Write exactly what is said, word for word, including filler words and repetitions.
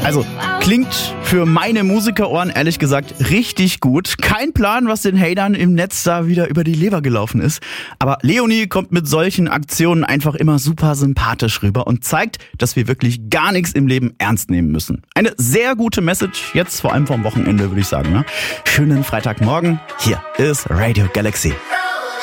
Also klingt für meine Musikerohren ehrlich gesagt richtig gut. Kein Plan, was den Hatern im Netz da wieder über die Leber gelaufen ist. Aber Leonie kommt mit solchen Aktionen einfach immer super sympathisch rüber und zeigt, dass wir wirklich gar nichts im Leben ernst nehmen müssen. Eine sehr gute Message, jetzt vor allem vom Wochenende, würde ich sagen. Ne? Schönen Freitagmorgen. Hier ist Radio Galaxy.